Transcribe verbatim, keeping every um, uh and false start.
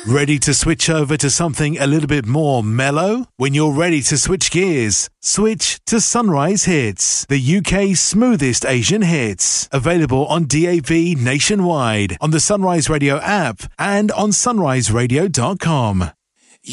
Ready to switch over to something a little bit more mellow? When you're ready to switch gears, switch to Sunrise Hits, the U K's smoothest Asian hits. Available on D A B nationwide, on the Sunrise Radio app, and on sunrise radio dot com.